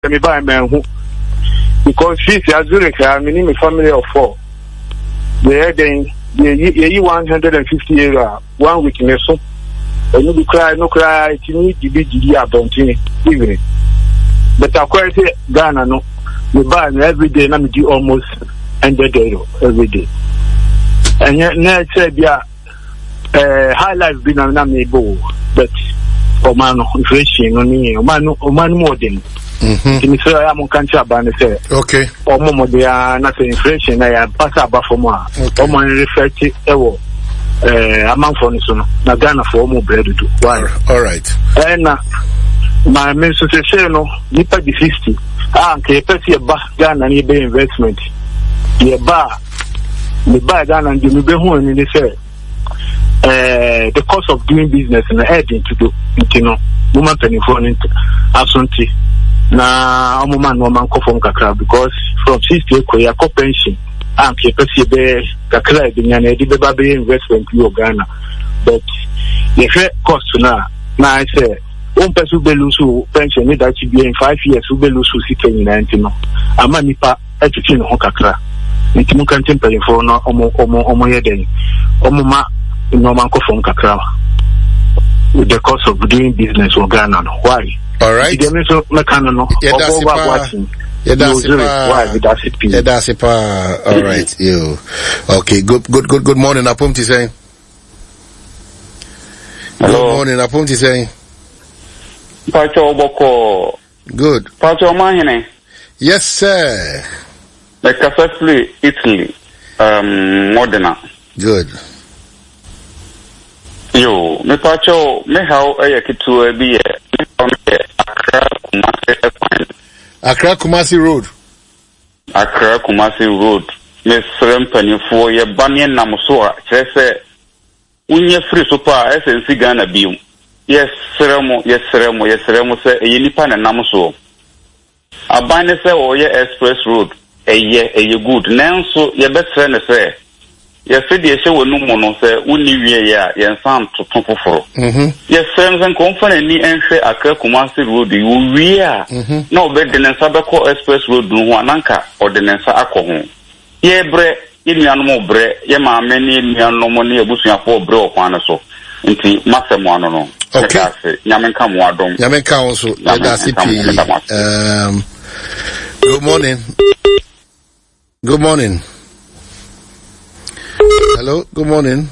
me buy man who because she's a Zurich, I mean a family of 4. They had then 150 euro 1 week in so. And you cry, no cry, you need to be about evening. But I quite say Ghana no. We buy every day, and I do almost $100 every day. And yet, now said, yeah, high life been an amiable, but Omano, inflation, Oman more than. In Israel, I'm on country about say, okay, or more they are not inflation, I pass about for more. Oman refer to a month for this one, Ghana for more bread to do. Why? All right. And my main association, Nipa the 50. Okay, pesi ba Ghana ni be investment. Ye ba Ghana ndi me be hu ni dey say the cost of doing business na heading to do no woman penifo ni absentee na omo no man ko from kakra because from 60 ekoya ko pension okay pesi be kakra e nya na e be ba be investment you Ghana but the cost na I say one person will lose pension that should be in 5 years will lose 19 no ama nipa etiti no kakra nti mu kan temper for no omo yeden omo ma no man ko from kakra with the cost of doing business in Ghana no why all right so mekano no all right you okay good morning apomti saying good morning apomti saying Pacho Boko. Good. Pacho Mahine. Yes, sir. Like firstly, Italy. Modena. Good. Yo, me Pacho, me how I get to be Accra Kumasi Road. Accra Kumasi Road. Me Srempany for your Banyan Namusua. Say, unye free super SNC Ghana Bium. Yes, Seremo, say a unipan and Namuso. A binder say, oh, yeah, express road, a good. Now, so your best friend say, yes, the show no mono say, only ye sound to Topo. Yes, friends and company and say a Kumasi road, you are no better than Sabaco express road, no one anchor or the Nensa alcohol. Ye bre, in animal bre, ye ma many no money, a bushing for bro, one so. Inti Massimo no. Okay. Nyamenka mwadom. Nyamenka also. Good morning. Good morning. Hello. Good morning.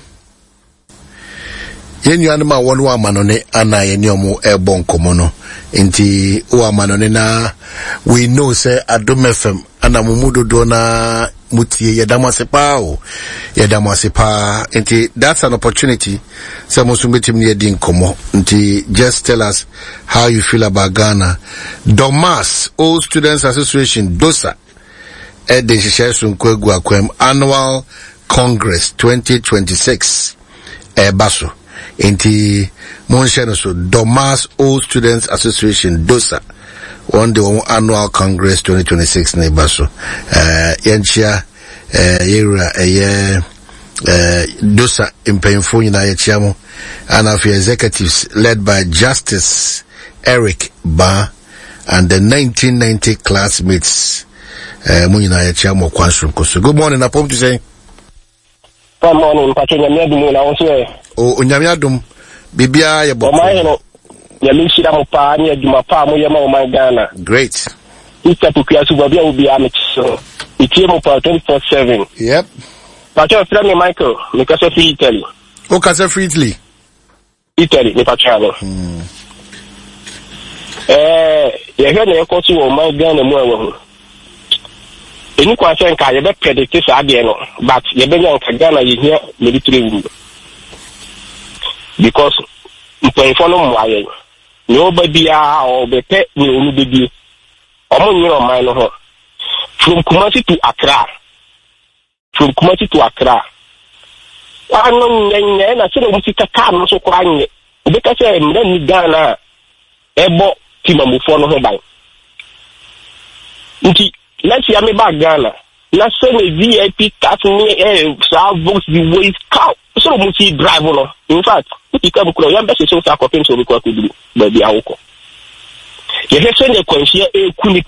Yenyu anima wonu amanone ana yenyomu ebon komono. Inti u amanone na we know say Adom FM ana mumudo dona mutie yedamasipa inti that's an opportunity so musumbetim ne din komo inti just tell us how you feel about Ghana. Domas Old Students Association DOSA Edenshishesun Kwegu Akwem Annual Congress 2026 Baso inti monsheno so Domas Old Students Association DOSA on the Annual Congress 2026 ne Baso yenchia DOSA impemfo nyina yechiamo and of executives led by Justice Eric Ba and the 1990 classmates munyina yechiamo kwansum koso. Good morning apom to say. Good morning Patricia Nyadum na wonso o Nyamiadum bibia ye bo ya mishira mo pa ni aduma pa mo ye ma o man Ghana. Great. Ita tukiasu bobia obi amicho. Itie mo pa 24/7. Yep. Pacho friend Michael, me kase free Italy. O kase free Italy. Italy ni pacho. Ye he na ekosu o man Ghana mu awu. Eni kwa se nka ye be predict sa ade no, but ye be nya nka Ghana ye hia military rule. Because mpenfo no mwaye. No babia o be pe ni onu bebie. Omo nyi o man no ho. From Kumasi to Accra. Ano nyenye na se no musika ka no so kwa nye. Obeka se mra ni Ghana ebo timamufo no ho ban. Nti let's ya me ba Ghana. Na se me VIP card ni sa vox the way cow. So musi drive no. In fact, if you come kuro yamba se so sa ko penso be kwa kudu ba bia woko. yɛhwɛ sɛ ne kwanhyia eku ni